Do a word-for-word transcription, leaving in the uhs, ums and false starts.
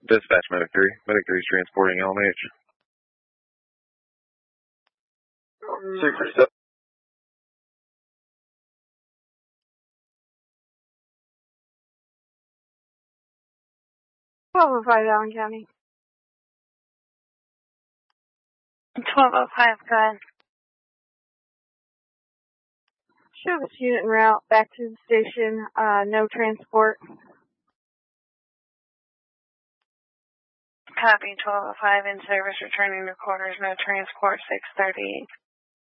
Dispatch Medic three. Medic three is transporting L M H. Super stuff. twelve oh five, Allen County. twelve oh five, go ahead. Show this unit en route back to the station. Uh, no transport. Copy, twelve oh five in service, returning to quarters, no transport, six thirty-eight.